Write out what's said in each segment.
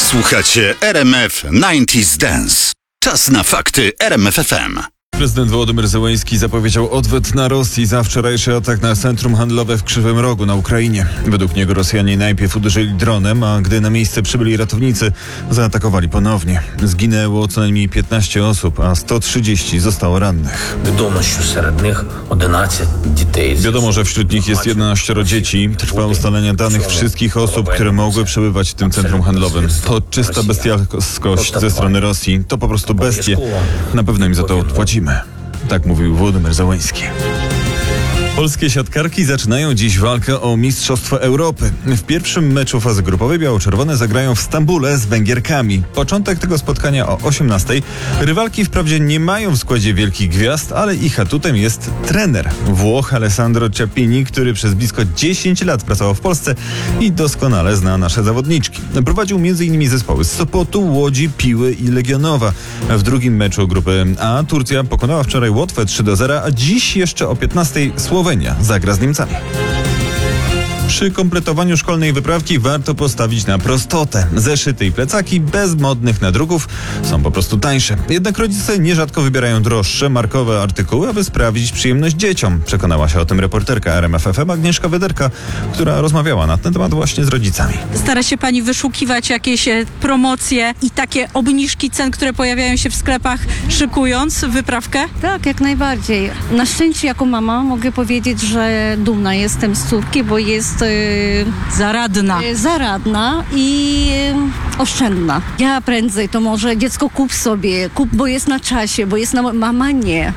Słuchacie RMF 90s Dance. Czas na fakty RMF FM. Prezydent Wołodymyr Zełenski zapowiedział odwet na Rosji za wczorajszy atak na centrum handlowe w Krzywym Rogu na Ukrainie. Według niego Rosjanie najpierw uderzyli dronem, a gdy na miejsce przybyli ratownicy, zaatakowali ponownie. Zginęło co najmniej 15 osób, a 130 zostało rannych. Wiadomo, że wśród nich jest 11 dzieci. Trwa ustalenie danych wszystkich osób, które mogły przebywać w tym centrum handlowym. To czysta bestialskość ze strony Rosji. To po prostu bestie. Na pewno im za to odpłacimy. Tak mówił Wołodymyr Zełenski. Polskie siatkarki zaczynają dziś walkę o Mistrzostwo Europy. W pierwszym meczu fazy grupowej biało-czerwone zagrają w Stambule z Węgierkami. Początek tego spotkania o 18:00. Rywalki wprawdzie nie mają w składzie wielkich gwiazd, ale ich atutem jest trener. Włoch Alessandro Ciappini, który przez blisko 10 lat pracował w Polsce i doskonale zna nasze zawodniczki. Prowadził m.in. zespoły z Sopotu, Łodzi, Piły i Legionowa. W drugim meczu grupy A Turcja pokonała wczoraj Łotwę 3-0, a dziś jeszcze o 15:00 Słowenia zagra z Niemcami. Przy kompletowaniu szkolnej wyprawki warto postawić na prostotę. Zeszyty i plecaki bez modnych nadruków są po prostu tańsze. Jednak rodzice nierzadko wybierają droższe, markowe artykuły, aby sprawić przyjemność dzieciom. Przekonała się o tym reporterka RMF FM Agnieszka Wederka, która rozmawiała na ten temat właśnie z rodzicami. Stara się pani wyszukiwać jakieś promocje i takie obniżki cen, które pojawiają się w sklepach, szykując wyprawkę? Tak, jak najbardziej. Na szczęście jako mama mogę powiedzieć, że dumna jestem z córki, bo jest zaradna i oszczędna. Ja prędzej to może dziecko kup, bo jest na czasie, bo jest na... Mama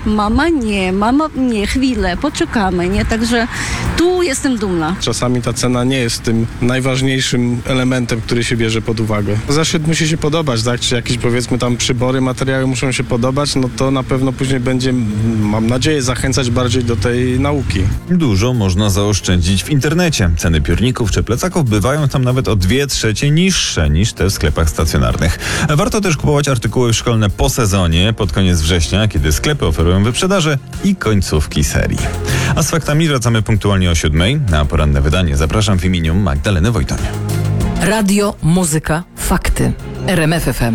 nie, chwilę, poczekamy, nie? Także tu jestem dumna. Czasami ta cena nie jest tym najważniejszym elementem, który się bierze pod uwagę. Zeszyt musi się podobać, tak? Czy jakieś powiedzmy tam przybory, materiały muszą się podobać, no to na pewno później będzie, mam nadzieję, zachęcać bardziej do tej nauki. Dużo można zaoszczędzić w internecie. Ceny piórników czy plecaków bywają tam nawet o 2/3 niższe niż te w sklepach stacjonarnych. Warto też kupować artykuły szkolne po sezonie, pod koniec września, kiedy sklepy oferują wyprzedaże i końcówki serii. A z faktami wracamy punktualnie o 7:00. Na poranne wydanie zapraszam w imieniu Magdaleny Wojtoń. Radio, muzyka, fakty. RMF FM.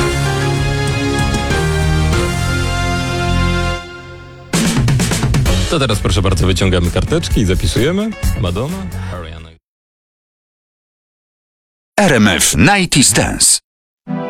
To teraz proszę bardzo wyciągamy karteczki i zapisujemy. Madonna, Ariana. RMF 90s Dance.